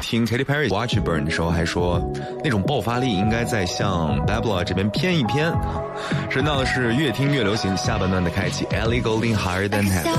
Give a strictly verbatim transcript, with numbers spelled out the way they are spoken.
听 Katy Perry Watch It Burn 的时候还说，那种爆发力应该在向 Babla 这边偏一偏。说到的是越听越流行，下半段的开启 Ellie Goulding Higher Than Heaven。